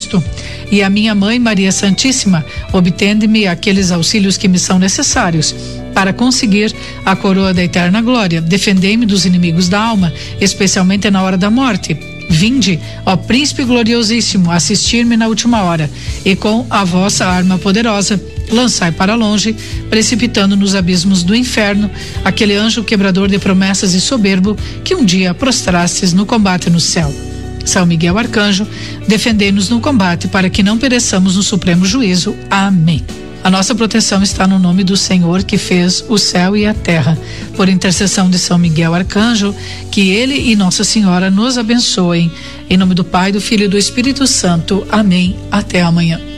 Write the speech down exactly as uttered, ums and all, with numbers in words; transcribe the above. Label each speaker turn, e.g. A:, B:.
A: Cristo. E a minha mãe, Maria Santíssima, obtende-me aqueles auxílios que me são necessários para conseguir a coroa da eterna glória. Defendei-me dos inimigos da alma, especialmente na hora da morte. Vinde, ó Príncipe gloriosíssimo, assistir-me na última hora, e com a vossa arma poderosa lançai para longe, precipitando nos abismos do inferno, aquele anjo quebrador de promessas e soberbo que um dia prostrastes no combate no céu. São Miguel Arcanjo, defendei-nos no combate para que não pereçamos no supremo juízo. Amém. A nossa proteção está no nome do Senhor que fez o céu e a terra. Por intercessão de São Miguel Arcanjo, que ele e Nossa Senhora nos abençoem. Em nome do Pai, do Filho e do Espírito Santo. Amém. Até amanhã.